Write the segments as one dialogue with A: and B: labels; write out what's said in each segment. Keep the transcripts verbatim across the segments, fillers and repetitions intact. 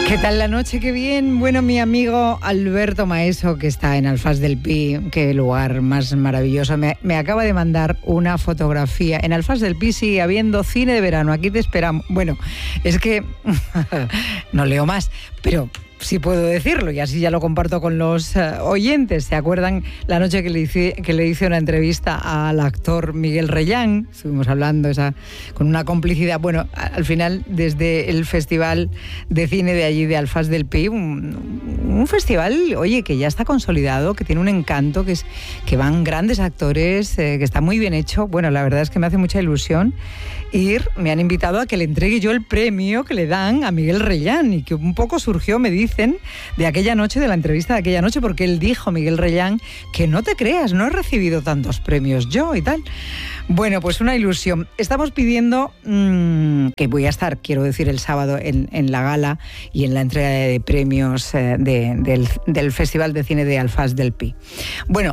A: ¿Qué tal la noche? Qué bien. Bueno, mi amigo Alberto Maeso, que está en Alfás del Pi, qué lugar más maravilloso, me, me acaba de mandar una fotografía. En Alfás del Pi sigue habiendo cine de verano, aquí te esperamos. Bueno, es que no leo más, pero sí puedo decirlo, y así ya lo comparto con los uh, oyentes. ¿Se acuerdan la noche que le hice, que le hice una entrevista al actor Miguel Reyán? Estuvimos hablando esa, con una complicidad. Bueno, al final, desde el Festival de Cine de allí, de Alfás del Pi, un, un festival, oye, que ya está consolidado, que tiene un encanto, que, es, que van grandes actores, eh, que está muy bien hecho. Bueno, la verdad es que me hace mucha ilusión ir. Me han invitado a que le entregue yo el premio que le dan a Miguel Reyán, y que un poco surgió, me dicen, de aquella noche, de la entrevista de aquella noche, porque él dijo, Miguel Reyán, que no te creas, no he recibido tantos premios yo y tal. Bueno, pues una ilusión. Estamos pidiendo mmm, que voy a estar, quiero decir, el sábado en, en la gala y en la entrega de premios eh, de, del, del Festival de Cine de Alfás del Pi. Bueno,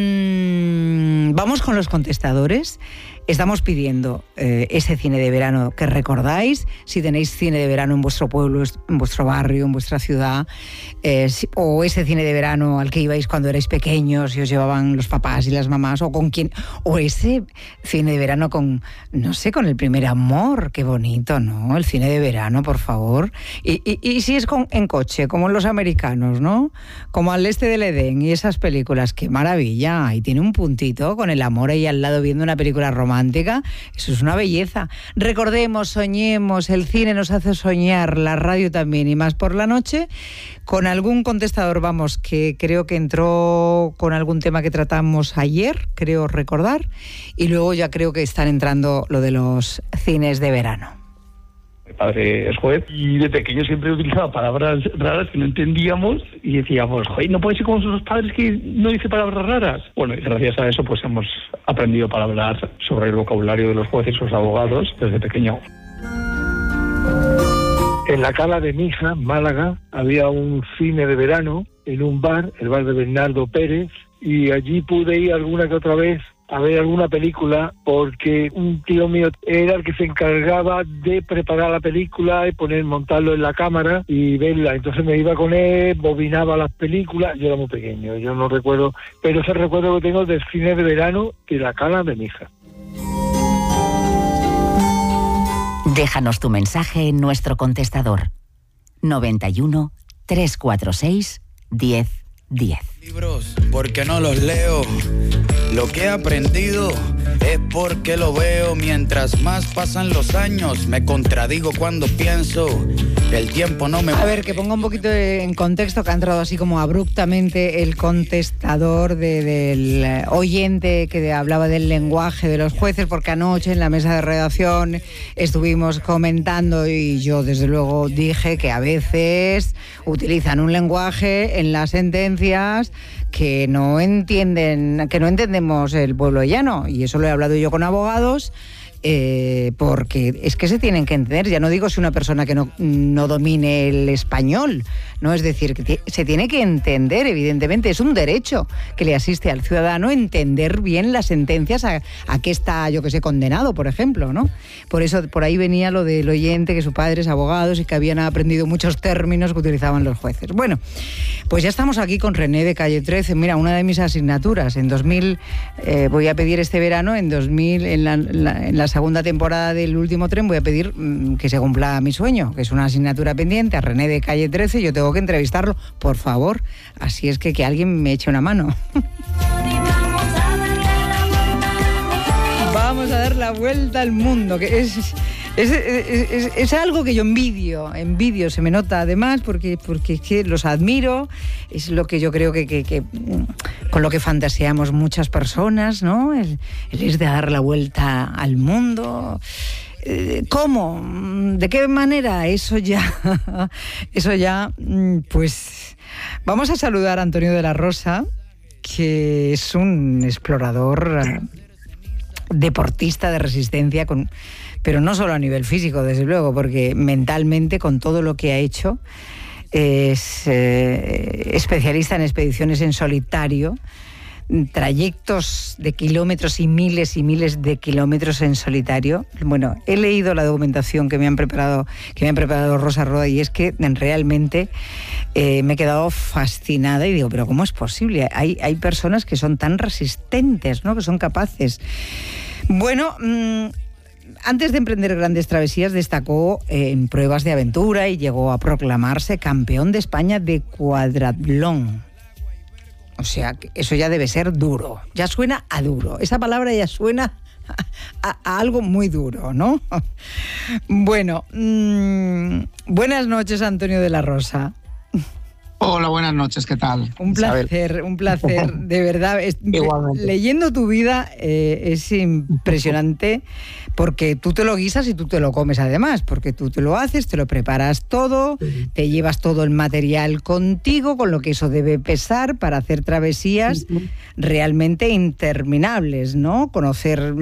A: mmm, vamos con los contestadores. Estamos pidiendo eh, ese cine de verano que recordáis, si tenéis cine de verano en vuestro pueblo, en vuestro barrio, en vuestra ciudad, eh, si, o ese cine de verano al que ibais cuando erais pequeños y os llevaban los papás y las mamás, o con quién, o ese cine de verano con, no sé, con el primer amor, qué bonito, ¿no? El cine de verano, por favor. Y, y, y si es con, en coche, como los americanos, ¿no? Como Al este del Edén y esas películas, qué maravilla. Y tiene un puntito con el amor ahí al lado viendo una película romántica. Eso es una belleza. Recordemos, soñemos, el cine nos hace soñar, la radio también, y más por la noche. Con algún contestador, vamos, que creo que entró con algún tema que tratamos ayer, creo recordar, y luego ya creo que están entrando lo de los cines de verano.
B: Mi padre es juez y de pequeño siempre utilizaba palabras raras que no entendíamos y decíamos, joder, no puede ser como sus padres que no dice palabras raras. Bueno, y gracias a eso pues hemos aprendido a hablar sobre el vocabulario de los jueces y los abogados desde pequeño.
C: En la cala de mi hija, Málaga, había un cine de verano en un bar, el bar de Bernardo Pérez, y allí pude ir alguna que otra vez a ver alguna película, porque un tío mío era el que se encargaba de preparar la película y poner, montarlo en la cámara y verla. Entonces me iba con él, bobinaba las películas. Yo era muy pequeño, yo no recuerdo, pero ese recuerdo que tengo del cine de verano y la cala de mi hija.
D: Déjanos tu mensaje en nuestro contestador noventa y uno, trescientos cuarenta y seis, diez diez.
E: Libros, porque no los leo. Lo que he aprendido es porque lo veo. Mientras más pasan los años, me contradigo cuando pienso. El tiempo no me...
A: A ver, que ponga un poquito en contexto, que ha entrado así como abruptamente el contestador de, del oyente que hablaba del lenguaje de los jueces, porque anoche en la mesa de redacción estuvimos comentando y yo desde luego dije que a veces utilizan un lenguaje en las sentencias que no entienden, que no entendemos el pueblo llano, y eso lo he hablado yo con abogados. Eh, porque es que se tienen que entender, ya no digo si una persona que no, no domine el español, ¿no? Es decir, que t- se tiene que entender, evidentemente, es un derecho que le asiste al ciudadano entender bien las sentencias a, a qué está, yo que sé, condenado, por ejemplo, ¿no? Por eso, por ahí venía lo del oyente, que su padre es abogado y que habían aprendido muchos términos que utilizaban los jueces. Bueno, pues ya estamos aquí con René de Calle trece. Mira, una de mis asignaturas, en dos mil, eh, voy a pedir este verano, en dos mil, en la, la, en la segunda temporada del Último Tren, voy a pedir mmm, que se cumpla mi sueño, que es una asignatura pendiente, a René de Calle trece. Yo tengo que entrevistarlo, por favor, así es que que alguien me eche una mano. Vamos a dar la vuelta al mundo, que es, es, es, es, es algo que yo envidio, envidio, se me nota además, porque, porque es que los admiro, es lo que yo creo que, que, que con lo que fantaseamos muchas personas, ¿no? El, el es de dar la vuelta al mundo. ¿Cómo? ¿De qué manera? Eso ya, eso ya, pues vamos a saludar a Antonio de la Rosa, que es un explorador, deportista de resistencia, con, pero no solo a nivel físico, desde luego, porque mentalmente, con todo lo que ha hecho, es eh, especialista en expediciones en solitario, trayectos de kilómetros y miles y miles de kilómetros en solitario. Bueno, he leído la documentación que me han preparado, que me han preparado Rosa Roda, y es que realmente eh, me he quedado fascinada y digo, pero ¿cómo es posible? Hay, hay personas que son tan resistentes, ¿no? Que son capaces. Bueno, mmm, antes de emprender grandes travesías destacó en pruebas de aventura y llegó a proclamarse campeón de España de cuadratlón. O sea, eso ya debe ser duro. Ya suena a duro. Esa palabra ya suena a, a algo muy duro, ¿no? Bueno, mmm, buenas noches, Antonio de la Rosa.
F: Hola, buenas noches, ¿qué tal?
A: Un placer, Isabel. un placer, de verdad. Igualmente. Leyendo tu vida eh, es impresionante, porque tú te lo guisas y tú te lo comes además, porque tú te lo haces, te lo preparas todo, sí. Te llevas todo el material contigo, con lo que eso debe pesar para hacer travesías sí. realmente interminables, ¿no? Conocer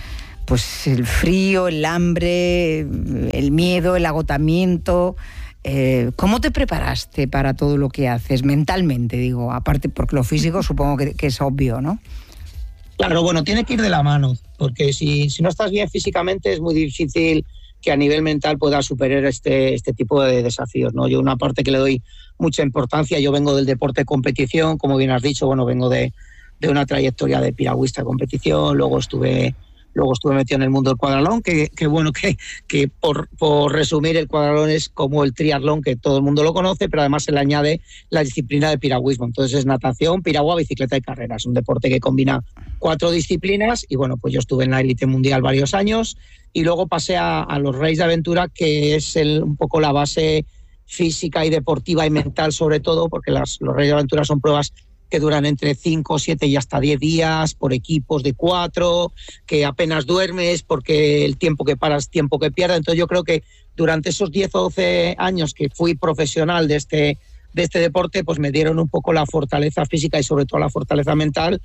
A: pues el frío, el hambre, el miedo, el agotamiento. Eh, ¿Cómo te preparaste para todo lo que haces mentalmente, digo? Aparte, porque lo físico supongo que, que es obvio, ¿no?
F: Claro, bueno, tiene que ir de la mano, porque si, si no estás bien físicamente es muy difícil que a nivel mental puedas superar este, este tipo de desafíos, ¿no? Yo una parte que le doy mucha importancia, yo vengo del deporte de competición, como bien has dicho, bueno, vengo de, de una trayectoria de piragüista de competición, luego estuve... Luego estuve metido en el mundo del cuadralón, que, que bueno, que, que por, por resumir, el cuadralón es como el triatlón, que todo el mundo lo conoce, pero además se le añade la disciplina de piragüismo. Entonces es natación, piragua, bicicleta y carrera. Es un deporte que combina cuatro disciplinas y bueno, pues yo estuve en la élite mundial varios años y luego pasé a, a los Reyes de Aventura, que es el, un poco la base física y deportiva y mental sobre todo, porque las, los Reyes de Aventura son pruebas que duran entre cinco, siete y hasta diez días, por equipos de cuatro, que apenas duermes porque el tiempo que paras, tiempo que pierdes. Entonces yo creo que durante esos diez o doce años que fui profesional de este, de este deporte, pues me dieron un poco la fortaleza física y sobre todo la fortaleza mental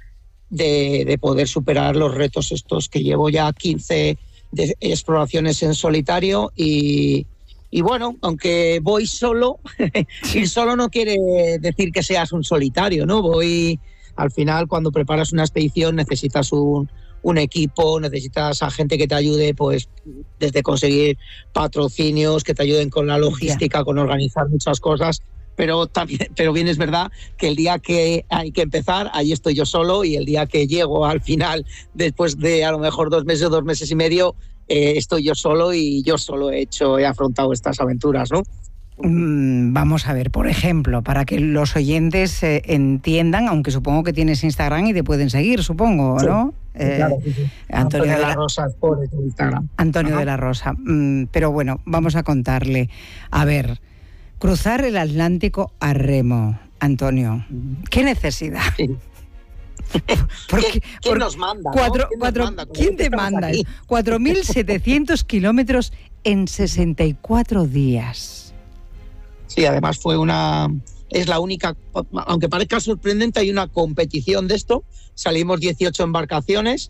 F: de, de poder superar los retos estos que llevo ya quince de exploraciones en solitario y... Y bueno, aunque voy solo, ir solo no quiere decir que seas un solitario, ¿no? Voy, al final, cuando preparas una expedición necesitas un, un equipo, necesitas a gente que te ayude, pues, desde conseguir patrocinios, que te ayuden con la logística, yeah. con organizar muchas cosas. Pero también, pero bien es verdad que el día que hay que empezar, ahí estoy yo solo, y el día que llego al final, después de a lo mejor dos meses o dos meses y medio, Eh, estoy yo solo y yo solo he hecho, he afrontado estas aventuras, ¿no?
A: Mm, vamos a ver, por ejemplo, para que los oyentes eh, entiendan, aunque supongo que tienes Instagram y te pueden seguir, supongo,
F: sí,
A: ¿no?
F: Sí, eh, claro, sí, sí.
A: Antonio, Antonio de la
F: Rosa por Instagram.
A: Antonio
F: Ajá.
A: de la Rosa. Mm, pero bueno, vamos a contarle. A ver, cruzar el Atlántico a remo, Antonio. ¿Qué necesidad?
F: Sí.
A: Porque,
F: ¿Quién, ¿quién nos manda?
A: Cuatro,
F: ¿no? ¿Quién,
A: cuatro,
F: nos manda?
A: ¿quién te manda? cuatro mil setecientos kilómetros en sesenta y cuatro días.
F: Sí, además fue una... Es la única... Aunque parezca sorprendente, hay una competición de esto. Salimos dieciocho embarcaciones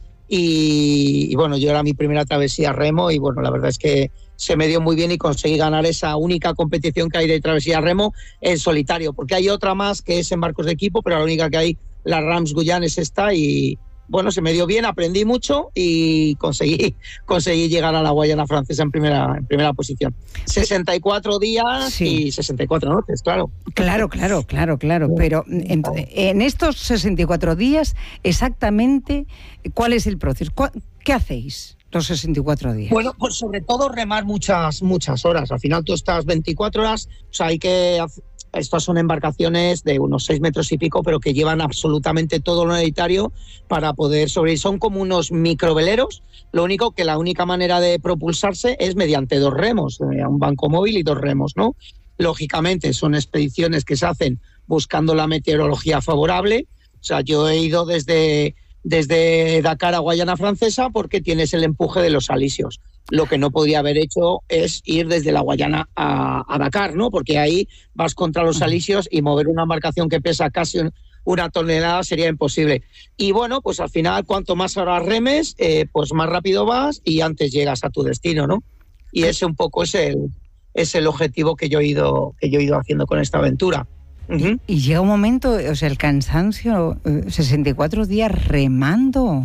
F: y, y bueno, yo era mi primera travesía a remo y bueno, la verdad es que se me dio muy bien y conseguí ganar esa única competición que hay de travesía a remo en solitario, porque hay otra más que es en barcos de equipo, pero la única que hay, la Rams Guyane, es esta y bueno, se me dio bien, aprendí mucho y conseguí, conseguí llegar a la Guayana Francesa en primera, en primera posición. sesenta y cuatro días sí. y sesenta y cuatro noches, claro.
A: Claro, claro, claro, claro. Pero en, en estos sesenta y cuatro días, exactamente, ¿cuál es el proceso? ¿Qué hacéis los sesenta y cuatro días?
F: Bueno, pues sobre todo remar muchas, muchas horas. Al final tú estás veinticuatro horas, o sea, hay que... Estas son embarcaciones de unos seis metros y pico, pero que llevan absolutamente todo lo necesario para poder sobrevivir. Son como unos microveleros, lo único que la única manera de propulsarse es mediante dos remos, un banco móvil y dos remos, ¿no? Lógicamente son expediciones que se hacen buscando la meteorología favorable. O sea, yo he ido desde, desde Dakar a Guayana Francesa porque tienes el empuje de los alisios. Lo que no podría haber hecho es ir desde la Guayana a, a Dakar, ¿no? Porque ahí vas contra los alisios y mover una embarcación que pesa casi un, una tonelada sería imposible. Y bueno, pues al final, cuanto más horas remes, eh, pues más rápido vas y antes llegas a tu destino, ¿no? Y ese un poco es el, es el objetivo que yo he ido, que yo he ido haciendo con esta aventura. Uh-huh.
A: Y, y llega un momento, o sea, el cansancio, eh, sesenta y cuatro días remando.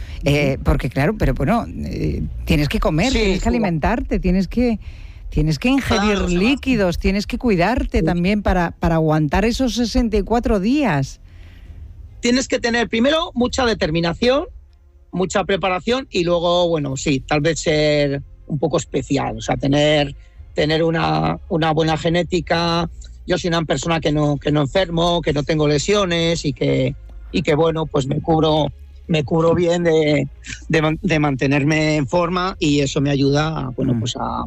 A: Eh, porque claro, pero bueno, eh, tienes que comer, sí, tienes que alimentarte, tienes que tienes que ingerir claro, líquidos, sí. tienes que cuidarte sí. también para, para aguantar esos sesenta y cuatro días.
F: Tienes que tener primero mucha determinación, mucha preparación y luego, bueno, sí, tal vez ser un poco especial, o sea, tener, tener una, una buena genética. Yo soy una persona que no, que no enfermo, que no tengo lesiones y que, y que bueno, pues me cubro me cubro bien de, de, de mantenerme en forma y eso me ayuda a, bueno, pues a,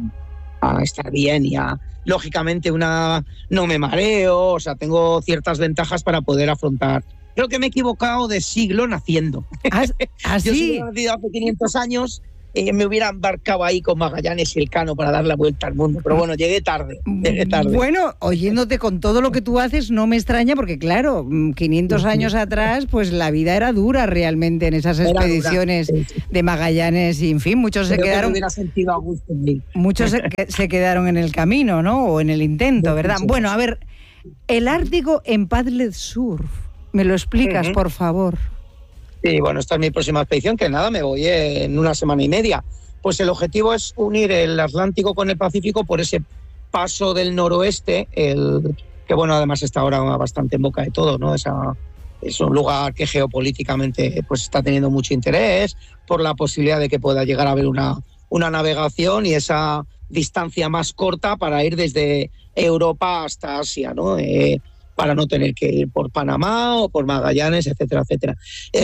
F: a estar bien y a, lógicamente, una no me mareo, o sea, tengo ciertas ventajas para poder afrontar. Creo que me he equivocado de siglo naciendo.
A: ¿Ah, ¿ah,
F: Yo
A: sí?
F: si hubiera nacido hace quinientos años, eh, me hubiera embarcado ahí con Magallanes y Elcano para dar la vuelta al mundo. Pero bueno, llegué tarde, llegué tarde.
A: Bueno, oyéndote con todo lo que tú haces, no me extraña porque, claro, quinientos años atrás, pues la vida era dura realmente en esas era expediciones sí, sí. de Magallanes y, en fin, muchos Creo se quedaron...
F: Que me hubiera sentido a gusto en mí.
A: Muchos se, se quedaron en el camino, ¿no? O en el intento, ¿verdad? Sí, sí. Bueno, a ver, el Ártico en paddle surf. ¿Me lo explicas, uh-huh. por favor?
F: Sí, bueno, esta es mi próxima expedición, que nada, me voy en una semana y media. Pues el objetivo es unir el Atlántico con el Pacífico por ese paso del noroeste, el, que bueno, además está ahora bastante en boca de todo, ¿no? Esa, es un lugar que geopolíticamente pues está teniendo mucho interés, por la posibilidad de que pueda llegar a haber una, una navegación y esa distancia más corta para ir desde Europa hasta Asia, ¿no? Eh, para no tener que ir por Panamá o por Magallanes, etcétera, etcétera.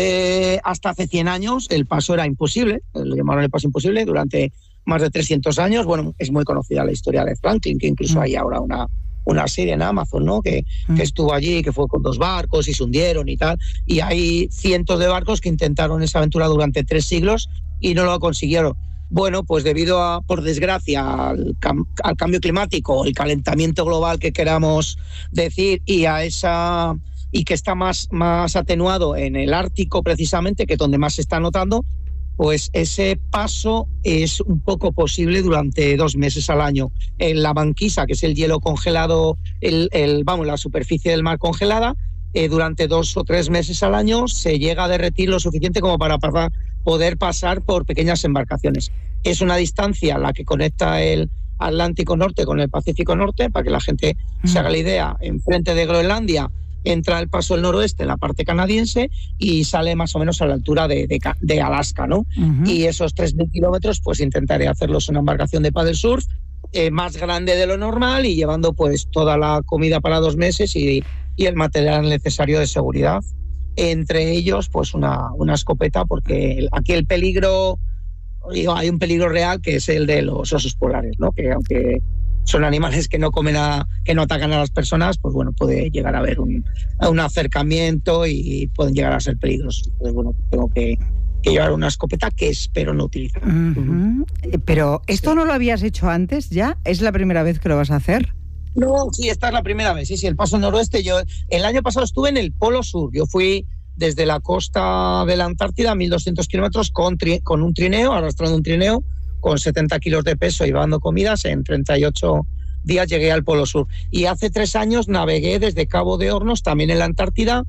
F: Eh, hasta hace cien años el paso era imposible, lo llamaron el paso imposible, durante más de trescientos años. Bueno, es muy conocida la historia de Franklin, que incluso mm. hay ahora una, una serie en Amazon, ¿no? Que, mm. que estuvo allí, que fue con dos barcos y se hundieron y tal. Y hay cientos de barcos que intentaron esa aventura durante tres siglos y no lo consiguieron. Bueno, pues debido a, por desgracia, al, cam- al cambio climático, el calentamiento global que queramos decir, y a esa y que está más, más atenuado en el Ártico precisamente, que es donde más se está notando, pues ese paso es un poco posible durante dos meses al año. En la banquisa, que es el hielo congelado, el, el vamos, la superficie del mar congelada, eh, durante dos o tres meses al año se llega a derretir lo suficiente como para pasar poder pasar por pequeñas embarcaciones. Es una distancia la que conecta el Atlántico Norte con el Pacífico Norte, para que la gente mm. se haga la idea. Enfrente de Groenlandia entra el paso del noroeste en la parte canadiense y sale más o menos a la altura de, de, de Alaska, ¿no? Uh-huh. Y esos tres mil kilómetros, pues intentaré hacerlos en una embarcación de paddle surf eh, más grande de lo normal y llevando pues toda la comida para dos meses y, y el material necesario de seguridad. Entre ellos, pues una, una escopeta, porque aquí el peligro, digo, hay un peligro real que es el de los osos polares, ¿no? Que aunque son animales que no comen a, que no atacan a las personas, pues bueno, puede llegar a haber un, un acercamiento y pueden llegar a ser peligrosos. Entonces, bueno, tengo que, que llevar una escopeta que espero no utilizar.
A: Uh-huh. Pero, ¿esto sí. no lo habías hecho antes ya? ¿Es la primera vez que lo vas a hacer?
F: No, sí, esta es la primera vez. Sí, sí, el paso noroeste. Yo el año pasado estuve en el Polo Sur. Yo fui desde la costa de la Antártida, mil doscientos kilómetros, con, tri- con un trineo, arrastrando un trineo, con setenta kilos de peso y llevando comidas. En treinta y ocho días llegué al Polo Sur. Y hace tres años navegué desde Cabo de Hornos, también en la Antártida,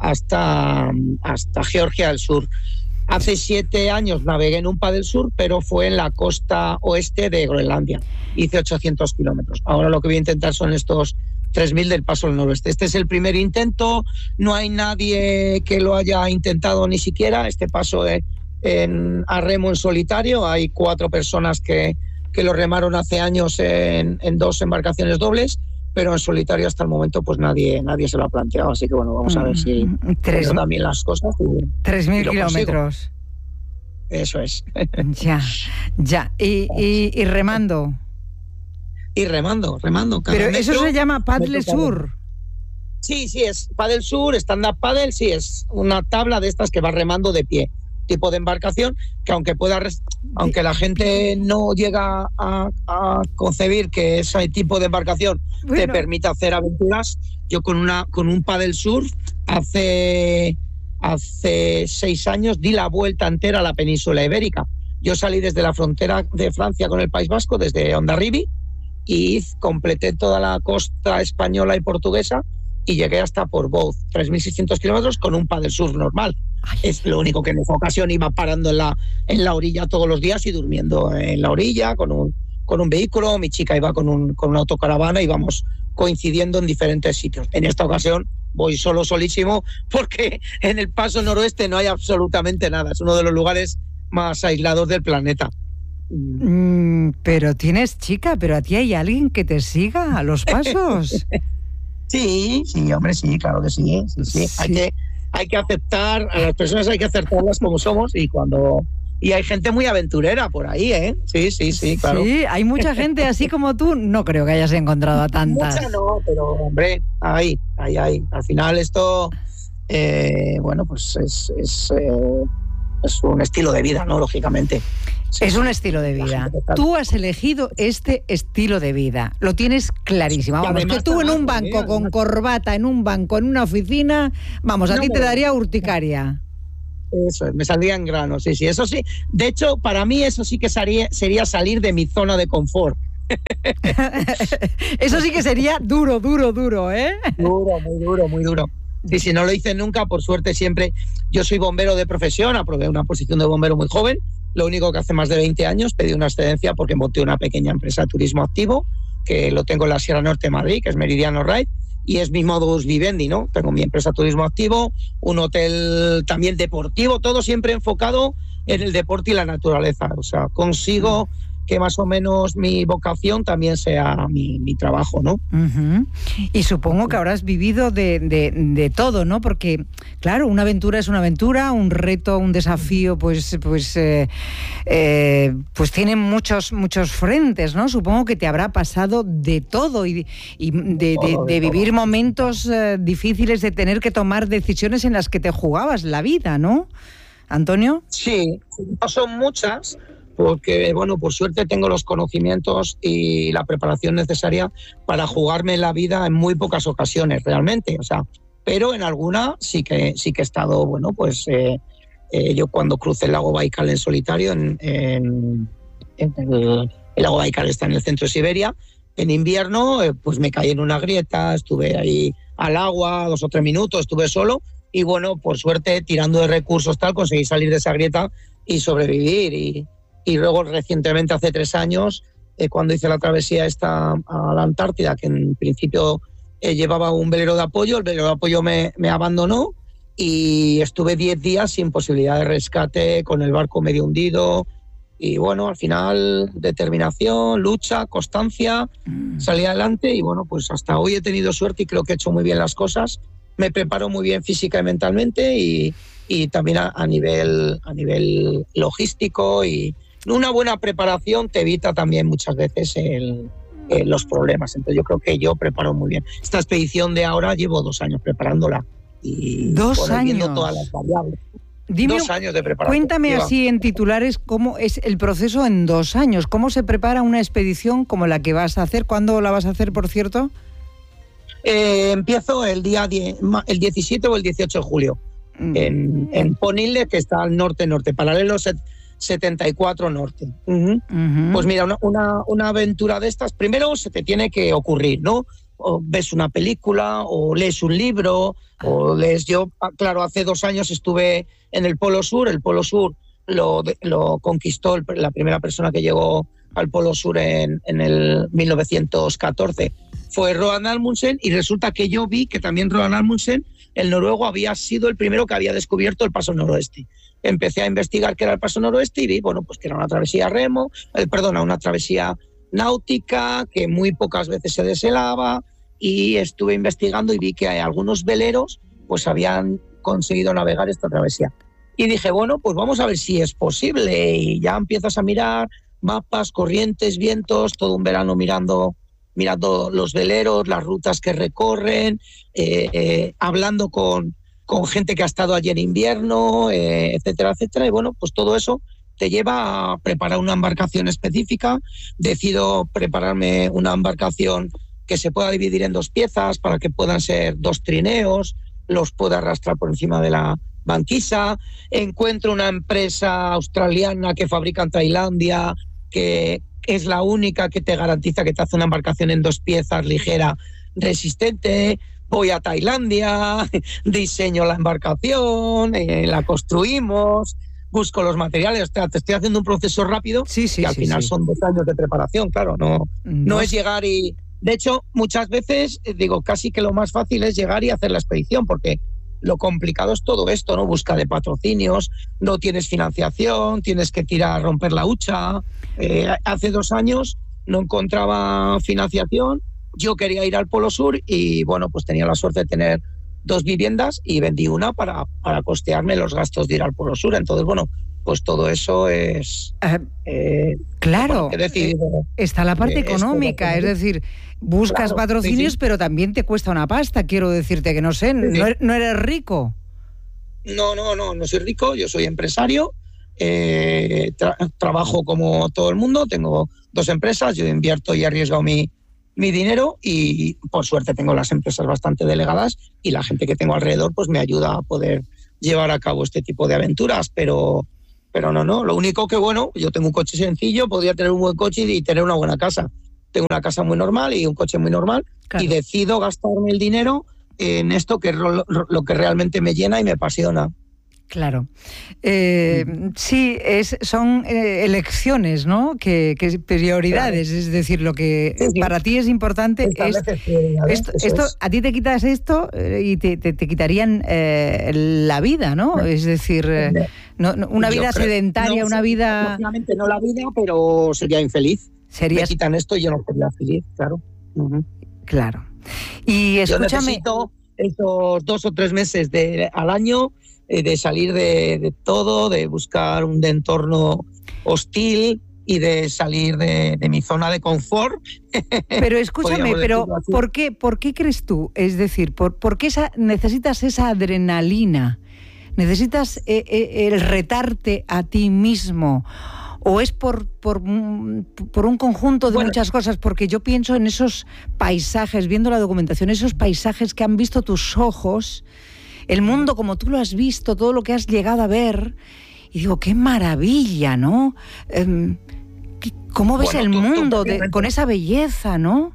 F: hasta, hasta Georgia del Sur. Hace siete años navegué en un paddle surf, pero fue en la costa oeste de Groenlandia. Hice ochocientos kilómetros. Ahora lo que voy a intentar son estos tres mil del paso del noroeste. Este es el primer intento. No hay nadie que lo haya intentado ni siquiera. Este paso es en, a remo en solitario. Hay cuatro personas que, que lo remaron hace años en, en dos embarcaciones dobles, pero en solitario hasta el momento pues nadie nadie se lo ha planteado, así que bueno, vamos a ver si
A: Tres,
F: también las cosas. Y,
A: tres mil kilómetros.
F: Eso es.
A: Ya, ya. Y, y, y remando.
F: Y remando, remando.
A: Pero eso se llama paddle surf.
F: Sí, sí, es paddle surf, stand-up paddle, sí, es una tabla de estas que va remando de pie. Tipo de embarcación que aunque pueda aunque la gente no llega a, a concebir que ese tipo de embarcación bueno. te permite hacer aventuras, yo con una con un paddle surf hace hace seis años di la vuelta entera a la península ibérica. Yo salí desde la frontera de Francia con el País Vasco, desde Hondarribia, y completé toda la costa española y portuguesa y llegué hasta Portbou, tres mil seiscientos kilómetros con un paddle surf normal. Ay. Es lo único que en esa ocasión iba parando en la, en la orilla todos los días y durmiendo en la orilla con un, con un vehículo. Mi chica iba con, un, con una autocaravana y íbamos coincidiendo en diferentes sitios. En esta ocasión voy solo, solísimo, porque en el Paso Noroeste no hay absolutamente nada. Es uno de los lugares más aislados del planeta.
A: Mm, pero tienes chica, pero a ti hay alguien que te siga a los pasos.
F: Sí, sí, hombre, sí, claro que sí. sí, sí. sí. Hay que, hay que aceptar, a las personas hay que aceptarlas como somos y cuando... Y hay gente muy aventurera por ahí, ¿eh? Sí, sí, sí, claro.
A: Sí, hay mucha gente así como tú. No creo que hayas encontrado a tantas.
F: Mucha no, pero hombre, hay, hay, hay. Al final esto, eh, bueno, pues es, es, eh, es un estilo de vida, ¿no? Lógicamente. Sí,
A: es un estilo de vida. Tú has elegido este estilo de vida. Lo tienes clarísimo. Vamos, que tú en un banco, ¿eh? Con corbata, en un banco, en una oficina, vamos, a no, ti te daría urticaria.
F: Eso, me saldría en grano, sí, sí, eso sí. De hecho, para mí eso sí que sería, sería salir de mi zona de confort.
A: Eso sí que sería duro, duro, duro, ¿eh?
F: Duro, muy duro, muy duro. Sí, si no lo hice nunca, por suerte siempre. Yo soy bombero de profesión, aprobé una posición de bombero muy joven. Lo único que hace más de veinte años pedí una excedencia porque monté una pequeña empresa de turismo activo, que lo tengo en la Sierra Norte de Madrid, que es Meridiano Ride. Y es mi modus vivendi, ¿no? Tengo mi empresa de turismo activo, un hotel también deportivo, todo siempre enfocado en el deporte y la naturaleza. O sea, consigo que más o menos mi vocación también sea mi, mi trabajo, ¿no?
A: Uh-huh. Y supongo que habrás vivido de, de, de todo, ¿no? Porque, claro, una aventura es una aventura, un reto, un desafío, pues, pues, eh, eh, pues tienen muchos, muchos frentes, ¿no? Supongo que te habrá pasado de todo y, y de, de, de vivir momentos eh, difíciles, de tener que tomar decisiones en las que te jugabas la vida, ¿no? ¿Antonio?
F: Sí, no son muchas, porque, bueno, por suerte tengo los conocimientos y la preparación necesaria para jugarme la vida en muy pocas ocasiones, realmente, o sea, pero en alguna sí que sí que he estado, bueno, pues eh, eh, yo cuando crucé el lago Baikal en solitario, en, en, en el, el lago Baikal está en el centro de Siberia, en invierno, eh, pues me caí en una grieta, estuve ahí al agua dos o tres minutos, estuve solo y, bueno, por suerte, tirando de recursos tal, conseguí salir de esa grieta y sobrevivir y Y luego recientemente, hace tres años, eh, cuando hice la travesía esta a la Antártida, que en principio eh, llevaba un velero de apoyo, el velero de apoyo me, me abandonó y estuve diez días sin posibilidad de rescate, con el barco medio hundido. Y bueno, al final, determinación, lucha, constancia, mm. salí adelante y bueno, pues hasta hoy he tenido suerte y creo que he hecho muy bien las cosas. Me preparo muy bien física y mentalmente y, y también a, a, nivel, a nivel logístico y una buena preparación te evita también muchas veces el, el, los problemas. Entonces yo creo que yo preparo muy bien. Esta expedición de ahora llevo dos años preparándola. Y
A: dos bueno, años.
F: Viendo todas las variables.
A: Dime,
F: dos años de preparación.
A: Cuéntame
F: Lleva.
A: así en titulares cómo es el proceso en dos años. ¿Cómo se prepara una expedición como la que vas a hacer? ¿Cuándo la vas a hacer, por cierto?
F: Eh, empiezo el día diez, el diecisiete o el dieciocho de julio. Mm. En, en Ponille, que está al norte-norte, paralelo setenta y cuatro norte. Uh-huh. Uh-huh. Pues mira, una, una, una aventura de estas, primero se te tiene que ocurrir, ¿no? O ves una película, o lees un libro, o lees... Yo, claro, hace dos años estuve en el Polo Sur, el Polo Sur lo, lo conquistó el, la primera persona que llegó al Polo Sur en, en el mil novecientos catorce, fue Roald Amundsen, y resulta que yo vi que también Roald Amundsen, el noruego, había sido el primero que había descubierto el Paso Noroeste. Empecé a investigar qué era el Paso Noroeste y vi, bueno, pues que era una travesía remo, eh, perdona, una travesía náutica que muy pocas veces se deshelaba, y estuve investigando y vi que algunos veleros pues habían conseguido navegar esta travesía. Y dije, bueno, pues vamos a ver si es posible, y ya empiezas a mirar mapas, corrientes, vientos, todo un verano mirando, mirando los veleros, las rutas que recorren, eh, eh, hablando con, con gente que ha estado allí en invierno, eh, etcétera, etcétera. Y bueno, pues todo eso te lleva a preparar una embarcación específica. Decido prepararme una embarcación que se pueda dividir en dos piezas para que puedan ser dos trineos, los pueda arrastrar por encima de la banquisa. Encuentro una empresa australiana que fabrica en Tailandia, que es la única que te garantiza que te hace una embarcación en dos piezas, ligera, resistente. voy a Tailandia, diseño la embarcación, eh, la construimos, busco los materiales, o sea, te estoy haciendo un proceso rápido
A: sí, sí,
F: que al
A: sí,
F: final
A: sí.
F: son dos años de preparación, claro, no, no, no es llegar y... De hecho, muchas veces, digo, casi que lo más fácil es llegar y hacer la expedición, porque lo complicado es todo esto, ¿no? Busca de patrocinios, no tienes financiación, tienes que tirar, romper la hucha. Eh, hace dos años no encontraba financiación, yo quería ir al Polo Sur y, bueno, pues tenía la suerte de tener dos viviendas y vendí una para, para costearme los gastos de ir al Polo Sur. Entonces, bueno, pues todo eso es...
A: Uh,
F: eh,
A: claro,
F: he decidido,
A: está la parte
F: eh,
A: económica, es decir, buscas
F: claro,
A: patrocinios,
F: sí, sí.
A: pero también te cuesta una pasta, quiero decirte que no sé,
F: Sí, sí.
A: no, no eres rico.
F: No, no, no, no soy rico, yo soy empresario, eh, tra- trabajo como todo el mundo, tengo dos empresas, yo invierto y arriesgo mi, mi dinero y por suerte tengo las empresas bastante delegadas y la gente que tengo alrededor pues me ayuda a poder llevar a cabo este tipo de aventuras, pero, pero no, no, lo único que bueno, yo tengo un coche sencillo, podría tener un buen coche y tener una buena casa. Tengo una casa muy normal y un coche muy normal, claro. Y decido gastarme el dinero en esto que es lo, lo que realmente me llena y me apasiona.
A: Claro. Eh, sí, es, son eh, elecciones, ¿no? Que, que prioridades, claro. Es decir, lo que sí, sí. para ti es importante es esto, esto es. A ti te quitas esto y te, te, te quitarían eh, la vida, ¿no? No. Es decir, eh, no, no, una vida creo, sedentaria,
F: no,
A: una vida...
F: Obviamente no la vida, pero sería infeliz.
A: Serías...
F: Me quitan esto y yo no sería feliz, claro. Uh-huh.
A: Claro. Y escúchame...
F: Yo necesito esos dos o tres meses de, al año eh, de salir de, de todo, de buscar un entorno hostil y de salir de, de mi zona de confort.
A: Pero escúchame, pero ¿por qué, ¿por qué crees tú? Es decir, ¿por, por qué esa, necesitas esa adrenalina? ¿Necesitas eh, eh, el retarte a ti mismo? ¿O es por, por, por un conjunto de bueno, muchas cosas? Porque yo pienso en esos paisajes, viendo la documentación, esos paisajes que han visto tus ojos, el mundo como tú lo has visto, todo lo que has llegado a ver, y digo, qué maravilla, ¿no? Eh, ¿Cómo ves bueno, el tú, mundo tú, de, con esa belleza, no?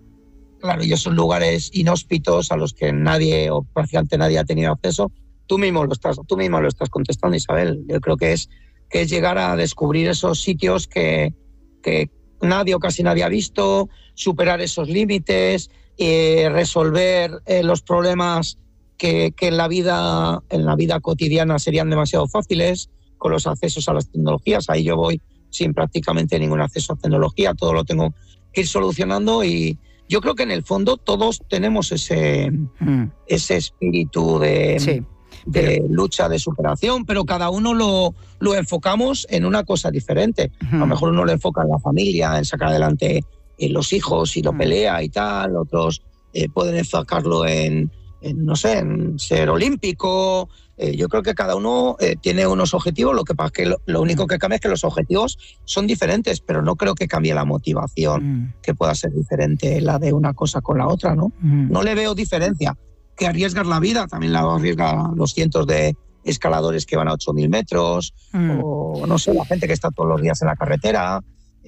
F: Claro, y esos lugares inhóspitos a los que nadie o prácticamente nadie ha tenido acceso, tú mismo lo estás, tú mismo lo estás contestando, Isabel. Yo creo que es que es llegar a descubrir esos sitios que, que nadie o casi nadie ha visto, superar esos límites, eh, resolver eh, los problemas que, que en la vida en la vida cotidiana serían demasiado fáciles con los accesos a las tecnologías. Ahí yo voy sin prácticamente ningún acceso a tecnología, todo lo tengo que ir solucionando y yo creo que en el fondo todos tenemos ese, mm. ese espíritu de... Sí. de lucha, de superación, pero cada uno lo, lo enfocamos en una cosa diferente. Uh-huh. A lo mejor uno lo enfoca en la familia, en sacar adelante eh, los hijos y lo uh-huh. pelea y tal, otros eh, pueden enfocarlo en, en, no sé, en ser olímpico. Eh, yo creo que cada uno eh, tiene unos objetivos, lo que pasa es que lo, lo único que cambia es que los objetivos son diferentes, pero no creo que cambie la motivación, uh-huh. que pueda ser diferente la de una cosa con la otra, ¿no? Uh-huh. No le veo diferencia. Que arriesgas la vida, también la arriesga los cientos de escaladores que van a ocho mil metros, mm. o no sé, la gente que está todos los días en la carretera.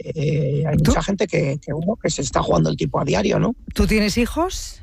F: Eh, hay ¿Tú? mucha gente que, que, bueno, que se está jugando el tipo a diario, ¿no?
A: ¿Tú tienes hijos?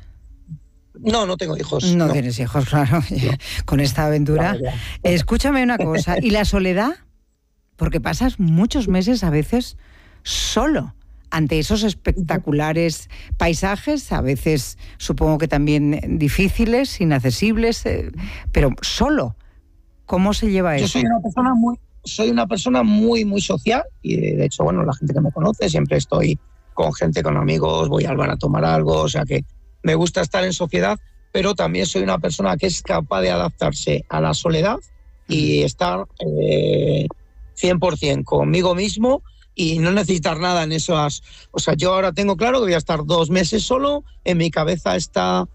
F: No, no tengo hijos.
A: No,
F: no.
A: tienes hijos, claro, no. Con esta aventura. Ya, ya. Escúchame una cosa, ¿y la soledad? Porque pasas muchos meses a veces solo. Ante esos espectaculares paisajes, a veces supongo que también difíciles, inaccesibles, eh, pero solo. ¿Cómo se lleva eso?
F: Yo soy una persona muy, soy una persona muy, muy social y de hecho, bueno, la gente que me conoce, siempre estoy con gente, con amigos, voy al bar a tomar algo, o sea que me gusta estar en sociedad, pero también soy una persona que es capaz de adaptarse a la soledad y estar eh, cien por ciento conmigo mismo y no necesitar nada en esas... O sea, yo ahora tengo claro que voy a estar dos meses solo, en mi cabeza está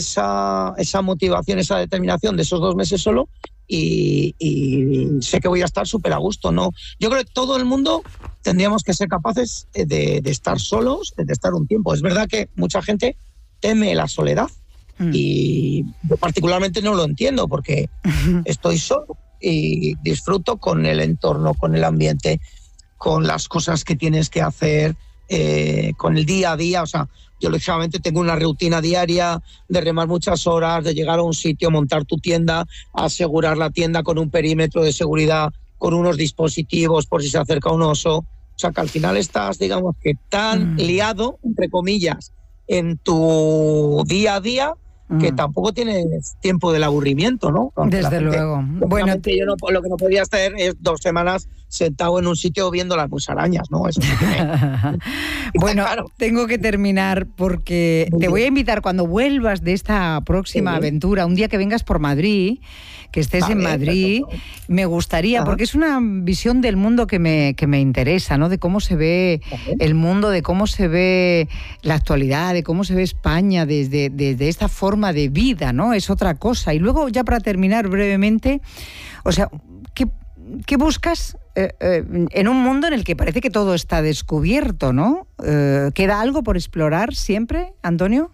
F: esa, esa motivación, esa determinación de esos dos meses solo y, y sé que voy a estar súper a gusto, ¿no? Yo creo que todo el mundo tendríamos que ser capaces de, de estar solos, de estar un tiempo. Es verdad que mucha gente teme la soledad mm. y yo particularmente no lo entiendo porque estoy solo y disfruto con el entorno, con el ambiente, con las cosas que tienes que hacer, eh, con el día a día. O sea, yo lógicamente tengo una rutina diaria de remar muchas horas, de llegar a un sitio, montar tu tienda, asegurar la tienda con un perímetro de seguridad, con unos dispositivos por si se acerca un oso. O sea, que al final estás, digamos, que tan mm. liado, entre comillas, en tu día a día, que mm. tampoco tienes tiempo del aburrimiento, ¿no?
A: Aunque Desde gente, luego. Bueno,
F: yo no, lo que no podía estar es dos semanas sentado en un sitio viendo las musarañas, ¿no? Eso sí que me...
A: Bueno, claro. Tengo que terminar porque Muy te bien. voy a invitar cuando vuelvas de esta próxima sí. aventura, un día que vengas por Madrid, que estés vale, en Madrid, perfecto. Me gustaría, Ajá. porque es una visión del mundo que me, que me interesa, ¿no? De cómo se ve Ajá. el mundo, de cómo se ve la actualidad, de cómo se ve España desde, desde esta forma de vida, ¿no? Es otra cosa. Y luego, ya para terminar brevemente, o sea, ¿qué, qué buscas eh, eh, en un mundo en el que parece que todo está descubierto, ¿no? Eh, ¿Queda algo por explorar siempre, Antonio?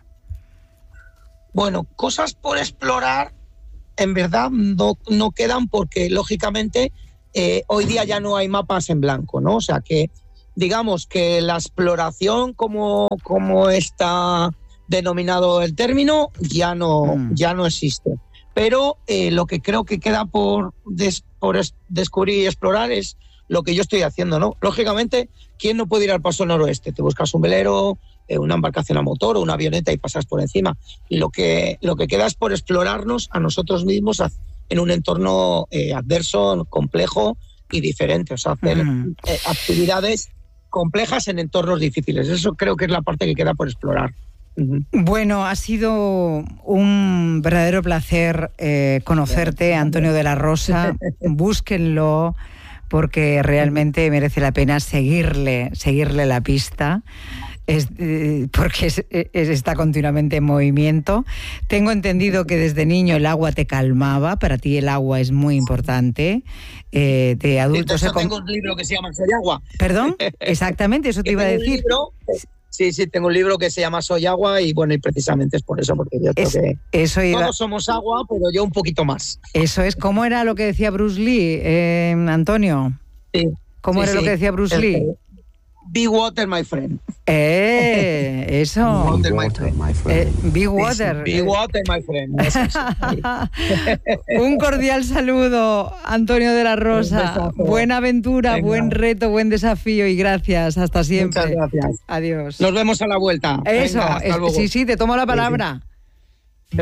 F: Bueno, cosas por explorar en verdad no, no quedan porque, lógicamente, eh, hoy día ya no hay mapas en blanco, ¿no? O sea que, digamos que la exploración, como, como está denominado el término, ya no, mm. ya no existe. Pero eh, lo que creo que queda por, des, por es, descubrir y explorar es lo que yo estoy haciendo, ¿no? Lógicamente, ¿quién no puede ir al Paso Noroeste? Te buscas un velero, una embarcación a motor o una avioneta y pasas por encima. Lo que, lo que queda es por explorarnos a nosotros mismos en un entorno eh, adverso, complejo y diferente. O sea, hacer mm. eh, actividades complejas en entornos difíciles. Eso creo que es la parte que queda por explorar. Uh-huh.
A: Bueno, ha sido un verdadero placer eh, conocerte, Antonio de la Rosa. Búsquenlo porque realmente merece la pena seguirle, seguirle la pista. Es, eh, porque es, es, está continuamente en movimiento. Tengo entendido que desde niño el agua te calmaba, para ti el agua es muy importante. Eh, de adultos
F: sí, tengo un libro que se llama Soy Agua.
A: ¿Perdón? Exactamente, eso te iba a decir.
F: Libro, sí, sí, tengo un libro que se llama Soy Agua y bueno, y precisamente es por eso, porque yo creo es, que
A: eso iba...
F: todos somos agua, pero yo un poquito más.
A: Eso es, ¿cómo era lo que decía Bruce Lee, eh, Antonio?
F: Sí.
A: ¿Cómo
F: sí,
A: era
F: sí.
A: lo que decía Bruce Lee?
F: El, Be water, my friend.
A: Eh, eso.
F: Be water, my friend. My friend.
A: Eh, be water.
F: Be water, my friend. Eso, eso.
A: Un cordial saludo, Antonio de la Rosa. Buena aventura, Venga. Buen reto, buen desafío y gracias. Hasta siempre.
F: Muchas gracias.
A: Adiós.
F: Nos vemos a la vuelta.
A: Eso,
F: Venga,
A: es, sí, sí, te tomo la palabra. Sí, sí.